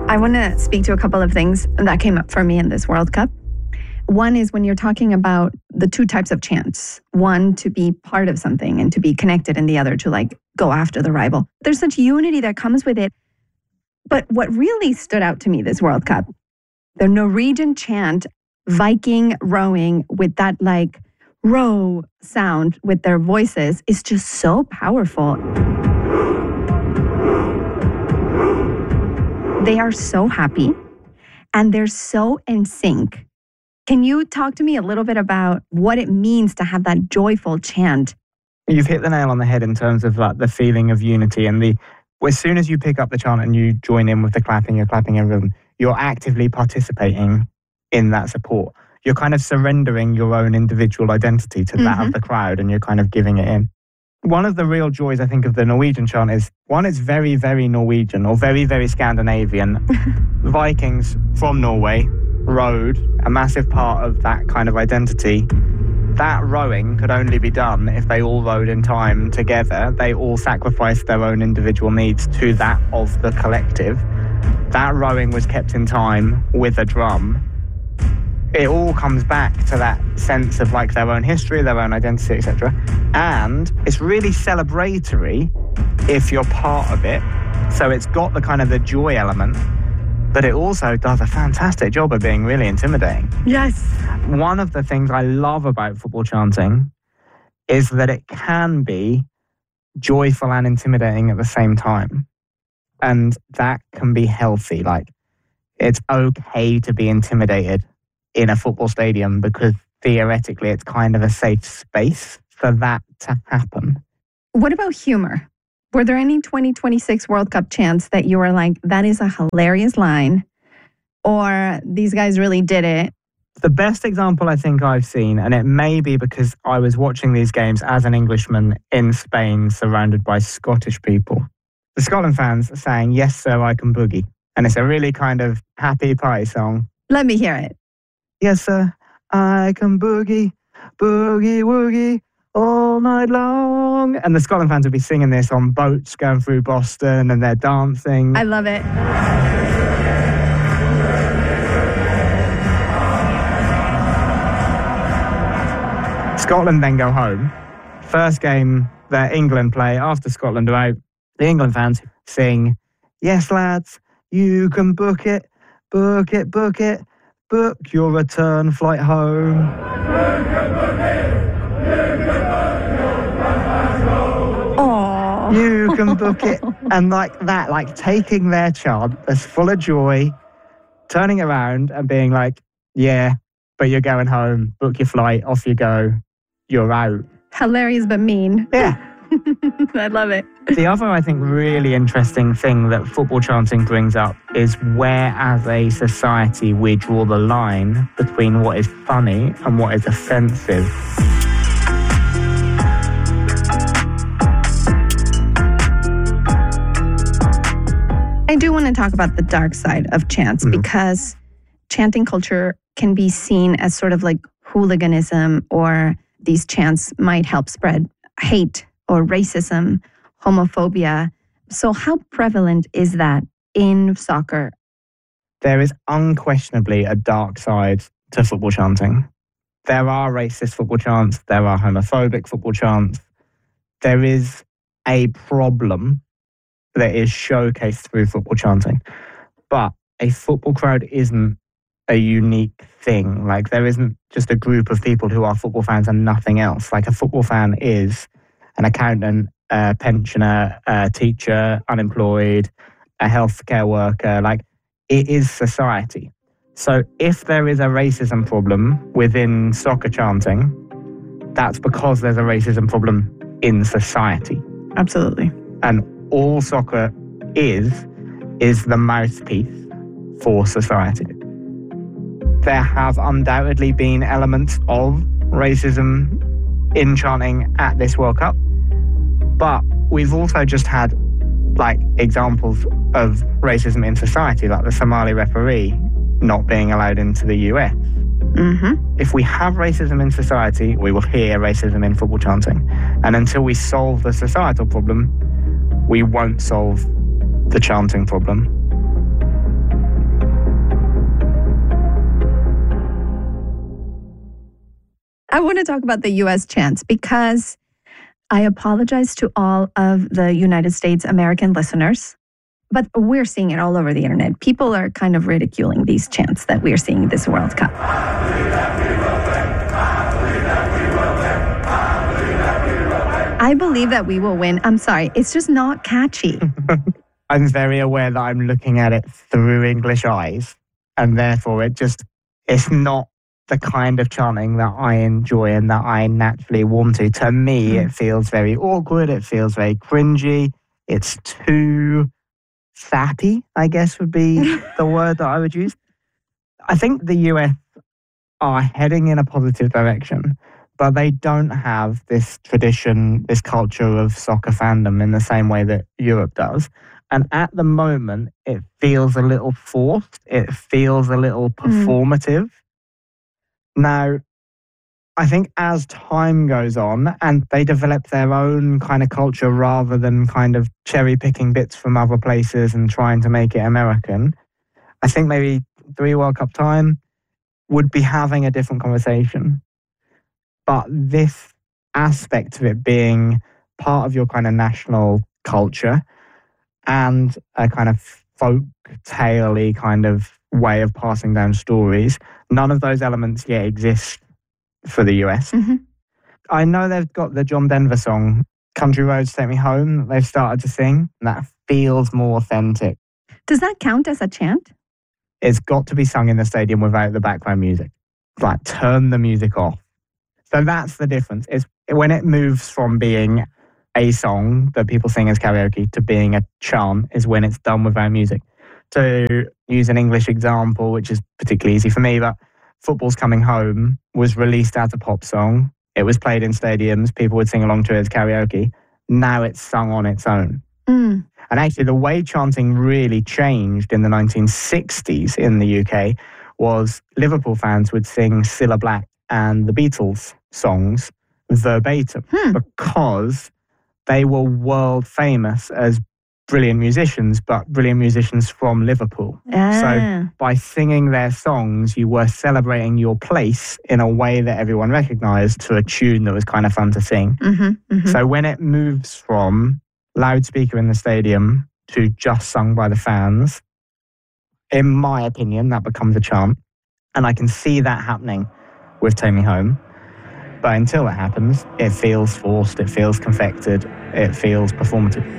I want to speak to a couple of things that came up for me in this World Cup. One is when you're talking about the two types of chants, one to be part of something and to be connected, and the other to like go after the rival. There's such unity that comes with it. But what really stood out to me this World Cup, the Norwegian chant, Viking rowing with that like row sound with their voices is just so powerful. They are so happy and they're so in sync. Can you talk to me a little bit about what it means to have that joyful chant? You've hit the nail on the head in terms of like the feeling of unity and as soon as you pick up the chant and you join in with the clapping, you're clapping in rhythm, you're actively participating in that support. You're kind of surrendering your own individual identity to that of the crowd and you're kind of giving it in. One of the real joys, I think, of the Norwegian chant is, one, it's very, very Norwegian or very, very Scandinavian. Vikings from Norway rowed a massive part of that kind of identity. That rowing could only be done if they all rowed in time together. They all sacrificed their own individual needs to that of the collective. That rowing was kept in time with a drum. It all comes back to that sense of like their own history, their own identity, etc. And it's really celebratory if you're part of it. So it's got the kind of the joy element, but it also does a fantastic job of being really intimidating. Yes. One of the things I love about football chanting is that it can be joyful and intimidating at the same time. And that can be healthy. Like, it's okay to be intimidated in a football stadium because theoretically it's kind of a safe space for that to happen. What about humor? Were there any 2026 World Cup chants that you were like, that is a hilarious line, or these guys really did it? The best example I think I've seen, and it may be because I was watching these games as an Englishman in Spain surrounded by Scottish people. The Scotland fans sang, "Yes, Sir, I Can Boogie." And it's a really kind of happy party song. Let me hear it. Yes, sir, I can boogie, boogie, woogie all night long. And the Scotland fans would be singing this on boats going through Boston and they're dancing. I love it. Scotland then go home. First game that England play after Scotland are out, the England fans sing, "Yes, lads, you can book it, book it, book it. Book your return flight home." Aww. You can book it. And like that, like taking their chant that's full of joy, turning around and being like, yeah, but you're going home, book your flight, off you go, you're out. Hilarious but mean. Yeah. I love it. The other, I think, really interesting thing that football chanting brings up is where, as a society, we draw the line between what is funny and what is offensive. I do want to talk about the dark side of chants because chanting culture can be seen as sort of like hooliganism, or these chants might help spread hate or racism, homophobia. So how prevalent is that in soccer? There is unquestionably a dark side to football chanting. There are racist football chants. There are homophobic football chants. There is a problem that is showcased through football chanting. But a football crowd isn't a unique thing. Like, there isn't just a group of people who are football fans and nothing else. Like, a football fan is an accountant, a pensioner, a teacher, unemployed, a healthcare worker. Like, it is society. So if there is a racism problem within soccer chanting, that's because there's a racism problem in society. Absolutely. And all soccer is the mouthpiece for society. There have undoubtedly been elements of racism in chanting at this World Cup, but we've also just had like examples of racism in society, like the Somali referee not being allowed into the US. If we have racism in society, we will hear racism in football chanting. And until we solve the societal problem, we won't solve the chanting problem. I want to talk about the US chants because I apologize to all of the United States American listeners, but we're seeing it all over the internet. People are kind of ridiculing these chants that we're seeing this World Cup. I believe that we will win. I'm sorry, it's just not catchy. I'm very aware that I'm looking at it through English eyes, and therefore it's not the kind of chanting that I enjoy and that I naturally warm to. To me, it feels very awkward. It feels very cringy. It's too sappy, I guess would be the word that I would use. I think the US are heading in a positive direction, but they don't have this tradition, this culture of soccer fandom in the same way that Europe does. And at the moment, it feels a little forced. It feels a little performative. Now, I think as time goes on and they develop their own kind of culture rather than kind of cherry picking bits from other places and trying to make it American, I think maybe 3 World Cup time would be having a different conversation. But this aspect of it being part of your kind of national culture and a kind of folk tale-y kind of way of passing down stories, none of those elements yet exist for the US. I know they've got the John Denver song, Country Roads Take Me Home, that they've started to sing. And that feels more authentic. Does that count as a chant? It's got to be sung in the stadium without the background music. Like, turn the music off. So that's the difference. Is when it moves from being a song that people sing as karaoke to being a chant is when it's done without music. To use an English example, which is particularly easy for me, but Football's Coming Home was released as a pop song. It was played in stadiums. People would sing along to it as karaoke. Now it's sung on its own. And actually, the way chanting really changed in the 1960s in the UK was Liverpool fans would sing Cilla Black and the Beatles songs verbatim because they were world famous as brilliant musicians, but brilliant musicians from Liverpool. So by singing their songs, you were celebrating your place in a way that everyone recognized to a tune that was kind of fun to sing. So when it moves from loudspeaker in the stadium to just sung by the fans, in my opinion, that becomes a chant. And I can see that happening with Take Me Home. But until it happens, it feels forced, it feels confected, it feels performative.